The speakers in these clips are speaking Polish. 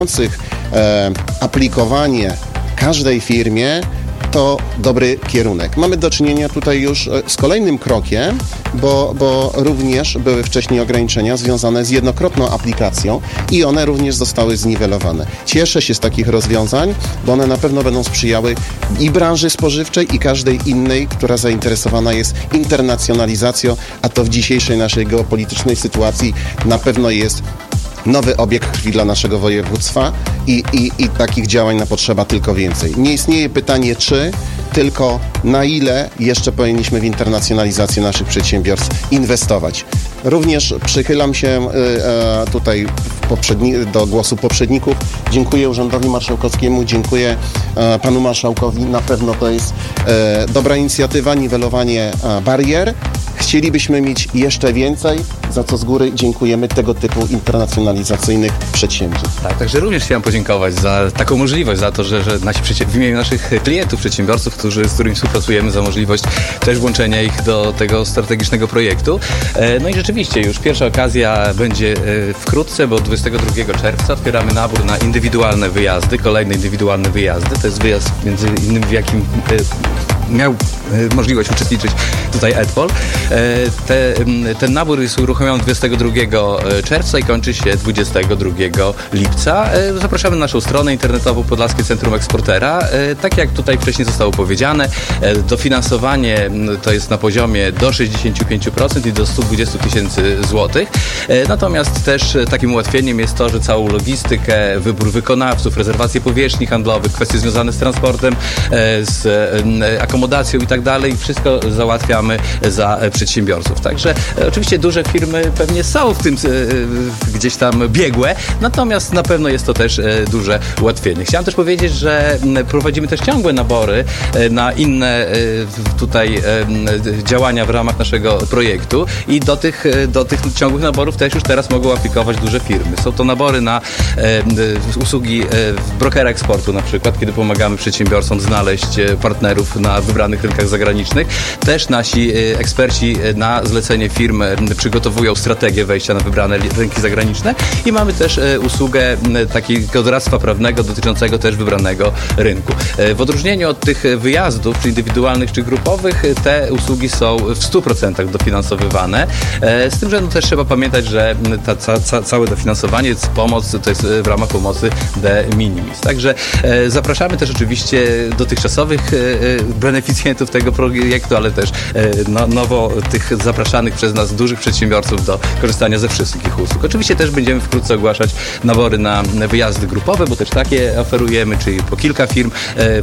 aplikowanie każdej firmie to dobry kierunek. Mamy do czynienia tutaj już z kolejnym krokiem, bo również były wcześniej ograniczenia związane z jednokrotną aplikacją i one również zostały zniwelowane. Cieszę się z takich rozwiązań, bo one na pewno będą sprzyjały i branży spożywczej, i każdej innej, która zainteresowana jest internacjonalizacją, a to w dzisiejszej naszej geopolitycznej sytuacji na pewno jest nowy obieg krwi dla naszego województwa i takich działań potrzeba tylko więcej. Nie istnieje pytanie czy, tylko na ile jeszcze powinniśmy w internacjonalizację naszych przedsiębiorstw inwestować. Również przychylam się tutaj do głosu poprzedników. Dziękuję Urzędowi Marszałkowskiemu, dziękuję panu marszałkowi. Na pewno to jest dobra inicjatywa, niwelowanie barier. Chcielibyśmy mieć jeszcze więcej, za co z góry dziękujemy tego typu internacjonalizacyjnych przedsięwzięć. Tak, także również chciałem podziękować za taką możliwość, za to, że w imieniu naszych klientów, przedsiębiorców, z którymi współpracujemy, za możliwość też włączenia ich do tego strategicznego projektu. No i rzeczywiście już pierwsza okazja będzie wkrótce, bo 22 czerwca otwieramy nabór na indywidualne wyjazdy, kolejne indywidualne wyjazdy. To jest wyjazd między innymi, w jakim miał możliwość uczestniczyć tutaj Edpol. Ten nabór jest uruchomiony 22 czerwca i kończy się 22 lipca. Zapraszamy na naszą stronę internetową Podlaskie Centrum Eksportera. Tak jak tutaj wcześniej zostało powiedziane, dofinansowanie to jest na poziomie do 65% i do 120 000 złotych. Natomiast też takim ułatwieniem jest to, że całą logistykę, wybór wykonawców, rezerwacje powierzchni handlowych, kwestie związane z transportem, z akomodacją i tak dalej, wszystko załatwiamy za przedsiębiorców. Także oczywiście duże firmy pewnie są w tym gdzieś tam biegłe, natomiast na pewno jest to też duże ułatwienie. Chciałem też powiedzieć, że prowadzimy też ciągłe nabory na inne tutaj działania w ramach naszego projektu i do tych ciągłych naborów też już teraz mogą aplikować duże firmy. Są to nabory na usługi brokera eksportu na przykład, kiedy pomagamy przedsiębiorcom znaleźć partnerów na wybranych rynkach zagranicznych. Też nasi eksperci na zlecenie firm przygotowują strategię wejścia na wybrane rynki zagraniczne i mamy też usługę takiego doradztwa prawnego dotyczącego też wybranego rynku. W odróżnieniu od tych wyjazdów, czy indywidualnych, czy grupowych, te usługi są w 100% dofinansowywane. Z tym, że też trzeba pamiętać, że całe dofinansowanie, pomoc to jest w ramach pomocy de minimis. Także zapraszamy też oczywiście dotychczasowych beneficjentów tego projektu, ale też nowo tych zapraszanych przez nas dużych przedsiębiorców do korzystania ze wszystkich usług. Oczywiście też będziemy wkrótce ogłaszać nabory na wyjazdy grupowe, bo też takie oferujemy, czyli po kilka firm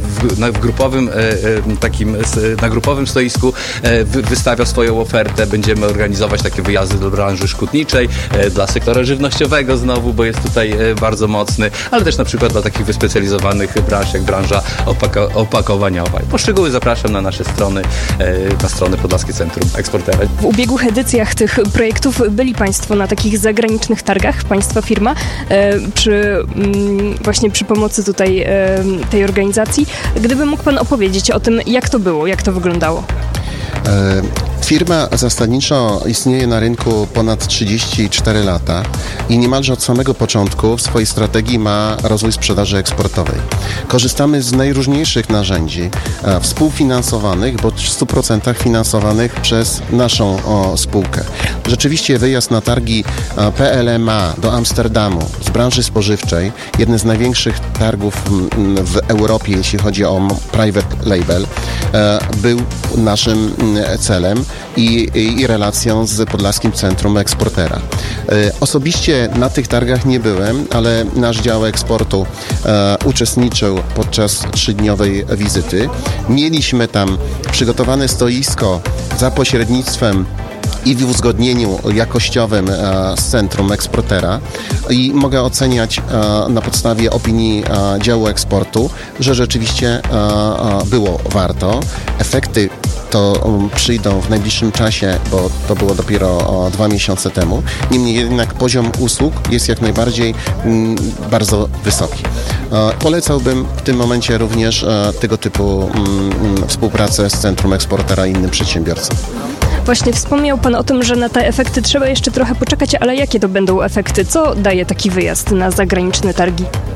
na grupowym stoisku wystawia swoją ofertę. Będziemy organizować takie wyjazdy do branży szkutniczej, dla sektora żywnościowego znowu, bo jest tutaj bardzo mocny, ale też na przykład dla takich wyspecjalizowanych branż, jak branża opakowaniowa. Po szczegóły zapraszam na nasze strony, na stronę Podlaskie Centrum Eksportera. W ubiegłych edycjach tych projektów byli Państwo na takich zagranicznych targach, Państwa firma, właśnie przy pomocy tutaj tej organizacji. Gdyby mógł Pan opowiedzieć o tym, jak to było, jak to wyglądało? Firma zasadniczo istnieje na rynku ponad 34 lata i niemalże od samego początku w swojej strategii ma rozwój sprzedaży eksportowej. Korzystamy z najróżniejszych narzędzi współfinansowanych, bo w 100% finansowanych przez naszą spółkę. Rzeczywiście wyjazd na targi PLMA do Amsterdamu z branży spożywczej, jeden z największych targów w Europie, jeśli chodzi o private label, był naszym celem i relacją z Podlaskim Centrum Eksportera. Osobiście na tych targach nie byłem, ale nasz dział eksportu uczestniczył podczas 3-dniowej wizyty. Mieliśmy tam przygotowane stoisko za pośrednictwem i w uzgodnieniu jakościowym z Centrum Eksportera i mogę oceniać na podstawie opinii działu eksportu, że rzeczywiście było warto. Efekty to przyjdą w najbliższym czasie, bo to było dopiero 2 miesiące temu. Niemniej jednak poziom usług jest jak najbardziej bardzo wysoki. Polecałbym w tym momencie również tego typu współpracę z Centrum Eksportera i innym przedsiębiorcom. Właśnie wspomniał Pan o tym, że na te efekty trzeba jeszcze trochę poczekać, ale jakie to będą efekty? Co daje taki wyjazd na zagraniczne targi?